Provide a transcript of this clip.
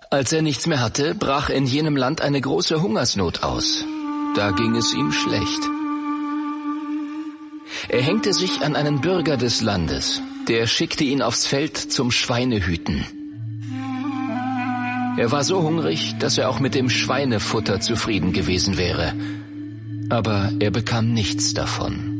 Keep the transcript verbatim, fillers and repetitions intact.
Als er nichts mehr hatte, brach in jenem Land eine große Hungersnot aus. Da ging es ihm schlecht. Er hängte sich an einen Bürger des Landes. Der schickte ihn aufs Feld zum Schweinehüten. Er war so hungrig, dass er auch mit dem Schweinefutter zufrieden gewesen wäre. Aber er bekam nichts davon.